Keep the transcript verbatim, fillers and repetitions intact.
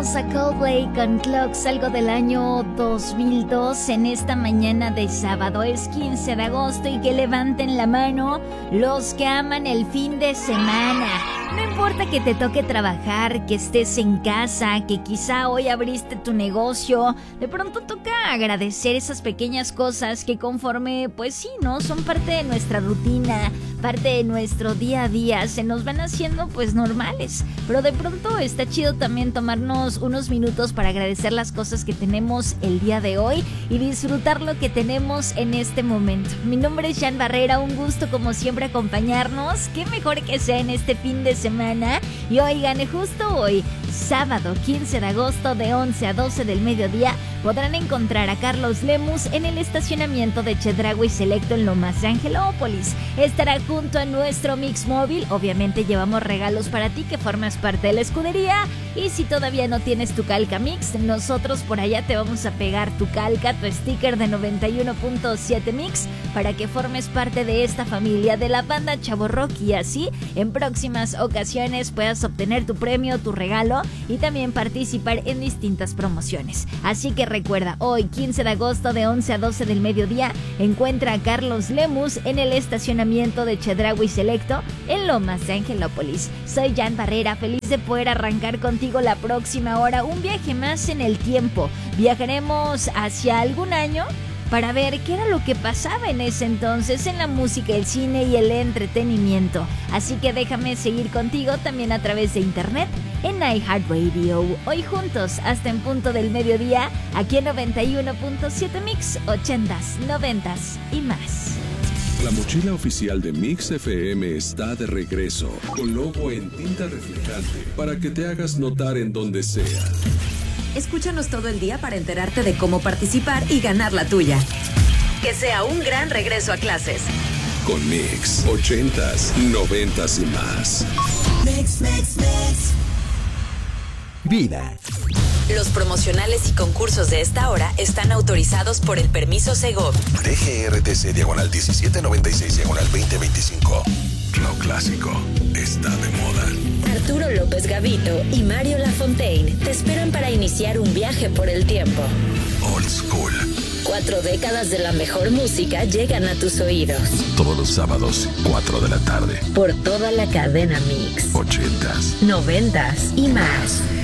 escuchamos a Coldplay con Clocks, algo del año dos mil dos, en esta mañana de sábado. Es quince de agosto y que levanten la mano los que aman el fin de semana. No importa que te toque trabajar, que estés en casa, que quizá hoy abriste tu negocio, de pronto toca agradecer esas pequeñas cosas que conforme, pues sí, ¿no? Son parte de nuestra rutina, parte de nuestro día a día, se nos van haciendo pues normales. Pero de pronto está chido también tomarnos unos minutos para agradecer las cosas que tenemos el día de hoy y disfrutar lo que tenemos en este momento. Mi nombre es Jan Barrera, un gusto como siempre acompañarnos. Qué mejor que sea en este fin de semana. Y oigan, justo hoy, sábado quince de agosto de once a doce del mediodía, podrán encontrar a Carlos Lemus en el estacionamiento de Chedraui Selecto en Lomas de Angelópolis. Estará junto a nuestro Mix Móvil. Obviamente llevamos regalos para ti que formas parte de la escudería. Y si todavía no tienes tu calca Mix, nosotros por allá te vamos a pegar tu calca, tu sticker de noventa y uno punto siete Mix, para que formes parte de esta familia de la banda Chavo Rock y así en próximas ocasiones puedas obtener tu premio, tu regalo y también participar en distintas promociones. Así que recuerda, hoy quince de agosto de once a doce del mediodía, encuentra a Carlos Lemus en el estacionamiento de Chedraui Selecto en Lomas de Angelópolis. Soy Jan Barrera, feliz de poder arrancar contigo la próxima hora, un viaje más en el tiempo. Viajaremos hacia algún año para ver qué era lo que pasaba en ese entonces en la música, el cine y el entretenimiento. Así que déjame seguir contigo también a través de internet en iHeartRadio. Hoy juntos hasta en punto del mediodía, aquí en noventa y uno punto siete Mix, ochentas, noventas y más. La mochila oficial de Mix F M está de regreso, con logo en tinta reflejante, para que te hagas notar en donde sea. Escúchanos todo el día para enterarte de cómo participar y ganar la tuya. Que sea un gran regreso a clases. Con Mix, ochentas, noventas y más. Mix, mix, mix. Vida. Los promocionales y concursos de esta hora están autorizados por el permiso Segov. D G R T C diagonal diecisiete noventa y seis diagonal veinte veinticinco. Lo clásico está de moda. Arturo López Gavito y Mario Lafontaine te esperan para iniciar un viaje por el tiempo. Old school. Cuatro décadas de la mejor música llegan a tus oídos. Todos los sábados, cuatro de la tarde. Por toda la cadena Mix. Ochentas. Noventas y más.